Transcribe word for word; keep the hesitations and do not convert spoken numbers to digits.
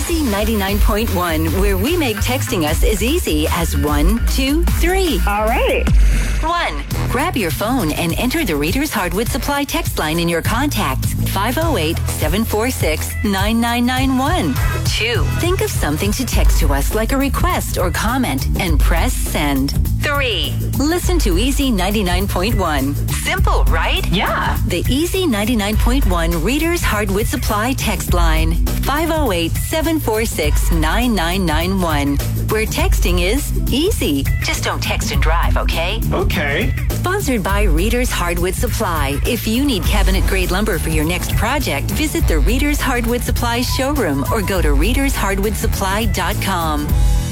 Easy ninety-nine point one, where we make texting us as easy as one, two, three. All right. One. Grab your phone and enter the Reader's Hardwood Supply text line in your contacts. five oh eight, seven four six, nine nine nine one. Two. Think of something to text to us like a request or comment and press send. Three. Listen to Easy ninety-nine point one. Simple, right? Yeah. The Easy ninety-nine point one Reader's Hardwood Supply text line. five oh eight, seven four six, nine nine nine one. Where texting is easy. Just don't text and drive, okay? Okay. Sponsored by Reader's Hardwood Supply. If you need cabinet-grade lumber for your next project, visit the Reader's Hardwood Supply showroom or go to readers hardwood supply dot com.